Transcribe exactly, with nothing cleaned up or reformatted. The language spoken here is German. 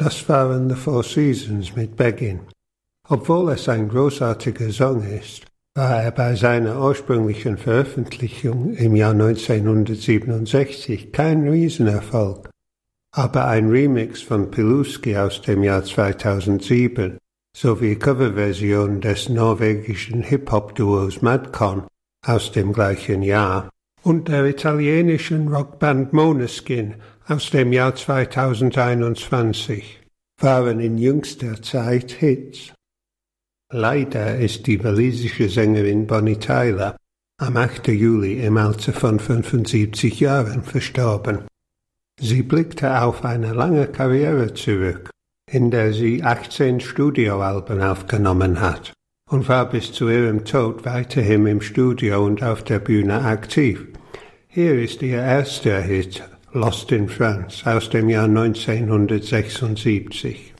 Das waren The Four Seasons mit Begin. Obwohl es ein großartiger Song ist, war er bei seiner ursprünglichen Veröffentlichung im Jahr neunzehnhundertsiebenundsechzig kein Riesenerfolg. Aber ein Remix von Piluski aus dem Jahr zweitausendsieben sowie Coverversion des norwegischen Hip-Hop-Duos Madcon aus dem gleichen Jahr und der italienischen Rockband Måneskin aus dem Jahr zweitausendeinundzwanzig waren in jüngster Zeit Hits. Leider ist die walisische Sängerin Bonnie Tyler am achten Juli im Alter von fünfundsiebzig Jahren verstorben. Sie blickte auf eine lange Karriere zurück, in der sie achtzehn Studioalben aufgenommen hat und war bis zu ihrem Tod weiterhin im Studio und auf der Bühne aktiv. Hier ist ihr erster Hit, Lost in France, aus dem Jahr neunzehnhundertsechsundsiebzig.